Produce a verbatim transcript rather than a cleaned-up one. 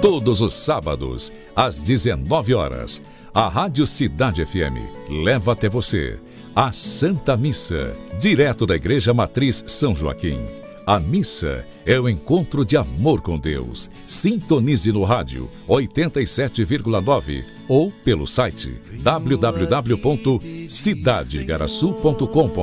Todos os sábados, às dezenove horas, a Rádio Cidade F M leva até você a Santa Missa, direto da Igreja Matriz São Joaquim. A missa é o encontro de amor com Deus. Sintonize no rádio oitenta e sete vírgula nove ou pelo site w w w ponto cidade igaraçu ponto com ponto br.